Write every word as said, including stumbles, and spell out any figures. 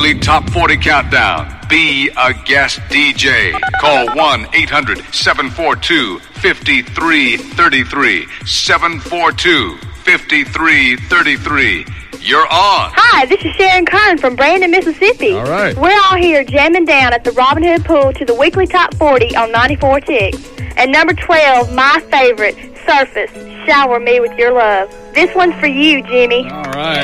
weekly Top forty Countdown. Be a guest D J. Call one eight hundred seven four two five three three three. seven four two five three three three. You're on. Hi, this is Sharon Kern from Brandon, Mississippi. All right. We're all here jamming down at the Robin Hood Pool to the weekly Top forty on ninety-four Ticks. And number twelve, my favorite, Surface, Shower Me With Your Love. This one's for you, Jimmy. All right.